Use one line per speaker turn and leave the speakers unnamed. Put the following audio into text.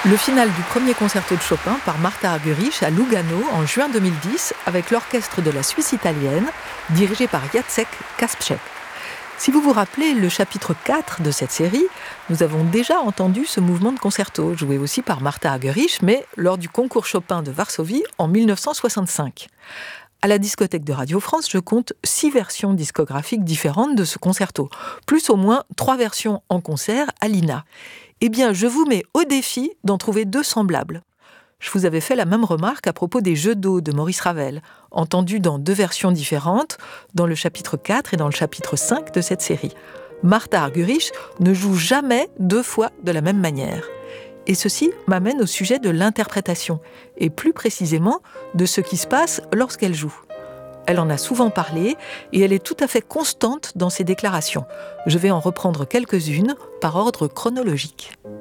Le final du premier concerto de Chopin par Martha Argerich à Lugano en juin 2010 avec l'orchestre de la Suisse italienne dirigé par Jacek Kasprzak. Si vous vous rappelez le chapitre 4 de cette série, nous avons déjà entendu ce mouvement de concerto, joué aussi par Martha Argerich, mais lors du concours Chopin de Varsovie en 1965. À la discothèque de Radio France, je compte 6 versions discographiques différentes de ce concerto, plus au moins 3 versions en concert à l'INA. Eh bien, je vous mets au défi d'en trouver 2 semblables. Je vous avais fait la même remarque à propos des Jeux d'eau de Maurice Ravel, entendus dans 2 versions différentes, dans le chapitre 4 et dans le chapitre 5 de cette série. Martha Argerich ne joue jamais 2 fois de la même manière. Et ceci m'amène au sujet de l'interprétation, et plus précisément de ce qui se passe lorsqu'elle joue. Elle en a souvent parlé, et elle est tout à fait constante dans ses déclarations. Je vais en reprendre quelques-unes par ordre chronologique.